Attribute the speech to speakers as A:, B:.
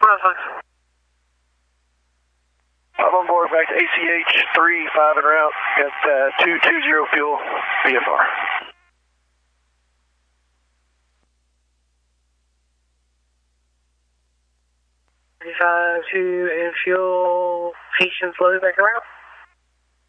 A: I'm on board back to ACH 35 en route. Got 220 fuel, VFR.
B: 35 2 and fuel, Patience low back around.